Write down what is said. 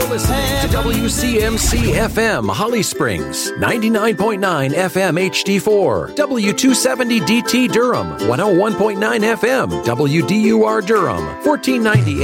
listening to WCMC FM Holly Springs, 99.9 FM HD4, W270 DT Durham, 101.9 FM WDUR Durham, 1490